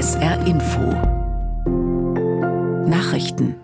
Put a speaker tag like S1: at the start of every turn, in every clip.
S1: SR Info Nachrichten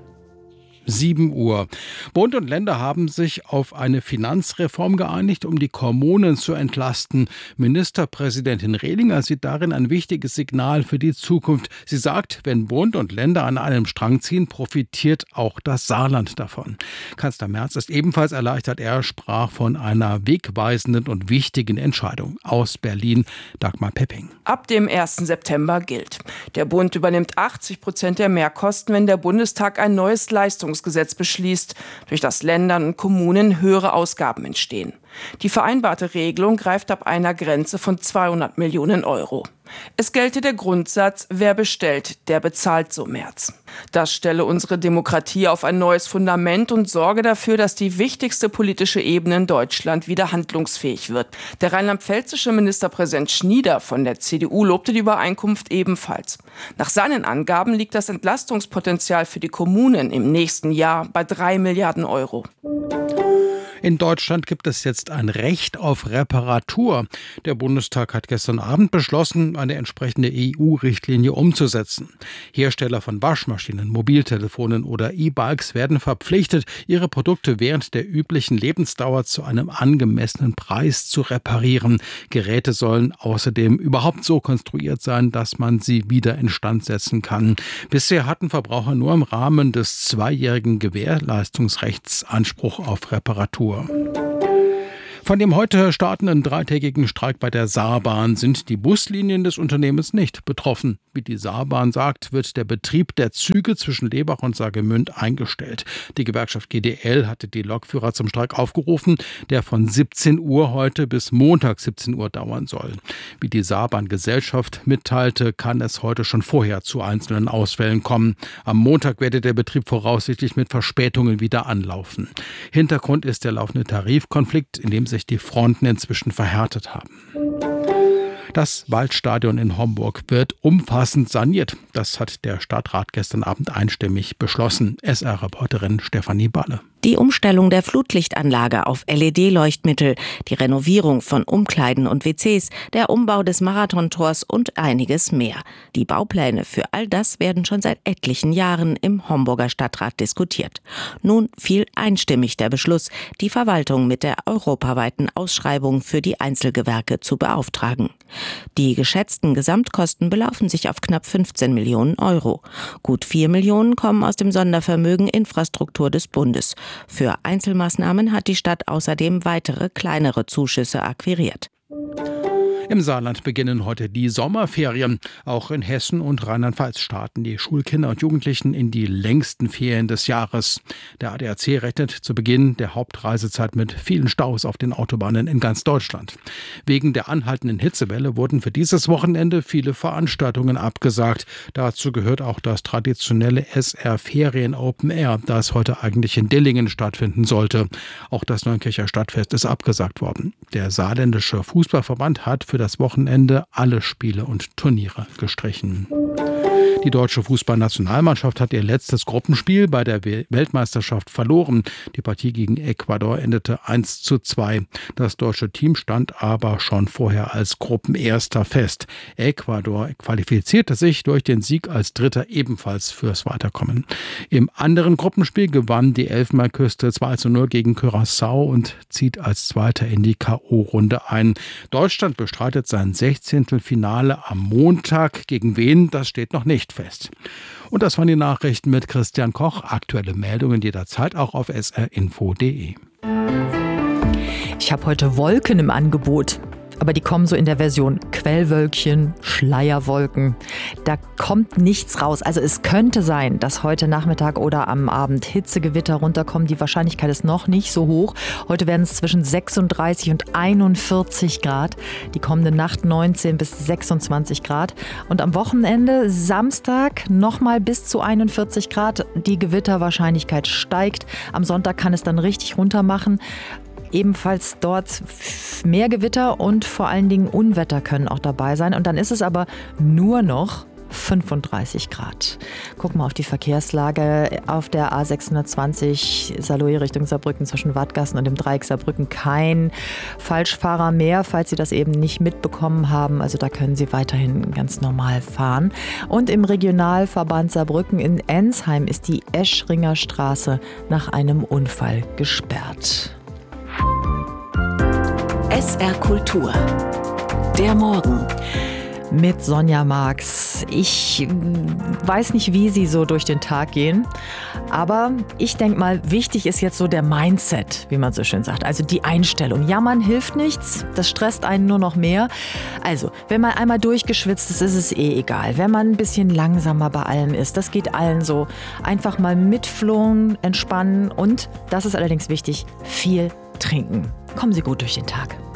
S2: 7 Uhr. Bund und Länder haben sich auf eine Finanzreform geeinigt, um die Kommunen zu entlasten. Ministerpräsidentin Rehlinger sieht darin ein wichtiges Signal für die Zukunft. Sie sagt, wenn Bund und Länder an einem Strang ziehen, profitiert auch das Saarland davon. Kanzler Merz ist ebenfalls erleichtert. Er sprach von einer wegweisenden und wichtigen Entscheidung. Aus Berlin, Dagmar Pepping.
S3: Ab dem 1. September gilt: Der Bund übernimmt 80% der Mehrkosten, wenn der Bundestag ein neues Leistungsgesetz beschließt, durch das Ländern und Kommunen höhere Ausgaben entstehen. Die vereinbarte Regelung greift ab einer Grenze von 200 Millionen Euro. Es gelte der Grundsatz, wer bestellt, der bezahlt, so Merz. Das stelle unsere Demokratie auf ein neues Fundament und sorge dafür, dass die wichtigste politische Ebene in Deutschland wieder handlungsfähig wird. Der rheinland-pfälzische Ministerpräsident Schnieder von der CDU lobte die Übereinkunft ebenfalls. Nach seinen Angaben liegt das Entlastungspotenzial für die Kommunen im nächsten Jahr bei 3 Milliarden Euro.
S2: In Deutschland gibt es jetzt ein Recht auf Reparatur. Der Bundestag hat gestern Abend beschlossen, eine entsprechende EU-Richtlinie umzusetzen. Hersteller von Waschmaschinen, Mobiltelefonen oder E-Bikes werden verpflichtet, ihre Produkte während der üblichen Lebensdauer zu einem angemessenen Preis zu reparieren. Geräte sollen außerdem überhaupt so konstruiert sein, dass man sie wieder instand setzen kann. Bisher hatten Verbraucher nur im Rahmen des 2-jährigen Gewährleistungsrechts Anspruch auf Reparatur. Von dem heute startenden 3-tägigen Streik bei der Saarbahn sind die Buslinien des Unternehmens nicht betroffen. Wie die Saarbahn sagt, wird der Betrieb der Züge zwischen Lebach und Saargemünd eingestellt. Die Gewerkschaft GDL hatte die Lokführer zum Streik aufgerufen, der von 17 Uhr heute bis Montag 17 Uhr dauern soll. Wie die Saarbahn-Gesellschaft mitteilte, kann es heute schon vorher zu einzelnen Ausfällen kommen. Am Montag werde der Betrieb voraussichtlich mit Verspätungen wieder anlaufen. Hintergrund ist der laufende Tarifkonflikt, in dem sich die Fronten inzwischen verhärtet haben. Das Waldstadion in Homburg wird umfassend saniert. Das hat der Stadtrat gestern Abend einstimmig beschlossen. SR-Reporterin Stefanie Balle.
S1: Die Umstellung der Flutlichtanlage auf LED-Leuchtmittel, die Renovierung von Umkleiden und WCs, der Umbau des Marathontors und einiges mehr. Die Baupläne für all das werden schon seit etlichen Jahren im Homburger Stadtrat diskutiert. Nun fiel einstimmig der Beschluss, die Verwaltung mit der europaweiten Ausschreibung für die Einzelgewerke zu beauftragen. Die geschätzten Gesamtkosten belaufen sich auf knapp 15 Millionen Euro. Gut 4 Millionen kommen aus dem Sondervermögen Infrastruktur des Bundes. Für Einzelmaßnahmen hat die Stadt außerdem weitere kleinere Zuschüsse akquiriert.
S2: Im Saarland beginnen heute die Sommerferien. Auch in Hessen und Rheinland-Pfalz starten die Schulkinder und Jugendlichen in die längsten Ferien des Jahres. Der ADAC rechnet zu Beginn der Hauptreisezeit mit vielen Staus auf den Autobahnen in ganz Deutschland. Wegen der anhaltenden Hitzewelle wurden für dieses Wochenende viele Veranstaltungen abgesagt. Dazu gehört auch das traditionelle SR Ferien Open Air, das heute eigentlich in Dillingen stattfinden sollte. Auch das Neunkircher Stadtfest ist abgesagt worden. Der saarländische Fußballverband hat für das Wochenende alle Spiele und Turniere gestrichen. Die deutsche Fußballnationalmannschaft hat ihr letztes Gruppenspiel bei der Weltmeisterschaft verloren. Die Partie gegen Ecuador endete 1:2. Das deutsche Team stand aber schon vorher als Gruppenerster fest. Ecuador qualifizierte sich durch den Sieg als Dritter ebenfalls fürs Weiterkommen. Im anderen Gruppenspiel gewann die Elfenbeinküste 2:0 gegen Curaçao und zieht als Zweiter in die K.O.-Runde ein. Deutschland bestreitet sein 16. Finale am Montag. Gegen wen? Das steht noch nicht fest. Und das waren die Nachrichten mit Christian Koch. Aktuelle Meldungen jederzeit auch auf srinfo.de.
S4: Ich habe heute Wolken im Angebot. Aber die kommen so in der Version Quellwölkchen, Schleierwolken. Da kommt nichts raus. Also es könnte sein, dass heute Nachmittag oder am Abend Hitzegewitter runterkommen. Die Wahrscheinlichkeit ist noch nicht so hoch. Heute werden es zwischen 36 und 41 Grad. Die kommende Nacht 19 bis 26 Grad. Und am Wochenende, Samstag, nochmal bis zu 41 Grad. Die Gewitterwahrscheinlichkeit steigt. Am Sonntag kann es dann richtig runter machen. Ebenfalls dort mehr Gewitter und vor allen Dingen Unwetter können auch dabei sein. Und dann ist es aber nur noch 35 Grad. Guck mal auf die Verkehrslage. Auf der A620 Saarlouis Richtung Saarbrücken zwischen Wattgassen und dem Dreieck Saarbrücken kein Falschfahrer mehr, falls Sie das eben nicht mitbekommen haben. Also da können Sie weiterhin ganz normal fahren. Und im Regionalverband Saarbrücken in Ensheim ist die Eschringer Straße nach einem Unfall gesperrt.
S1: SR Kultur. Der Morgen.
S4: Mit Sonja Marx. Ich weiß nicht, wie Sie so durch den Tag gehen, aber ich denke mal, wichtig ist jetzt so der Mindset, wie man so schön sagt, also die Einstellung. Jammern hilft nichts, das stresst einen nur noch mehr. Also, wenn man einmal durchgeschwitzt ist, ist es egal. Wenn man ein bisschen langsamer bei allem ist, das geht allen so. Einfach mal mitflohen, entspannen und, das ist allerdings wichtig, viel trinken. Kommen Sie gut durch den Tag.